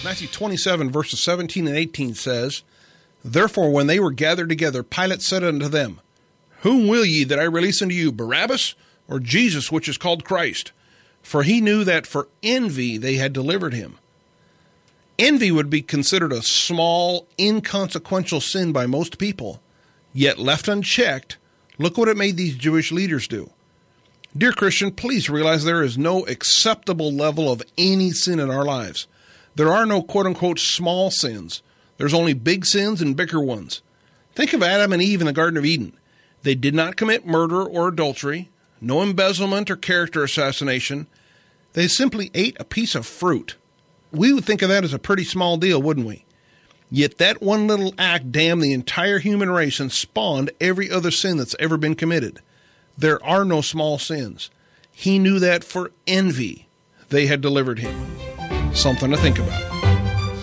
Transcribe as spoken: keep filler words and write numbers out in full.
Matthew twenty-seven, verses seventeen and eighteen says, Therefore, when they were gathered together, Pilate said unto them, Whom will ye that I release unto you, Barabbas, or Jesus, which is called Christ? For he knew that for envy they had delivered him. Envy would be considered a small, inconsequential sin by most people. Yet left unchecked, look what it made these Jewish leaders do. Dear Christian, please realize there is no acceptable level of any sin in our lives. There are no quote-unquote small sins. There's only big sins and bigger ones. Think of Adam and Eve in the Garden of Eden. They did not commit murder or adultery, no embezzlement or character assassination. They simply ate a piece of fruit. We would think of that as a pretty small deal, wouldn't we? Yet that one little act damned the entire human race and spawned every other sin that's ever been committed. There are no small sins. He knew that for envy they had delivered him. Something to think about.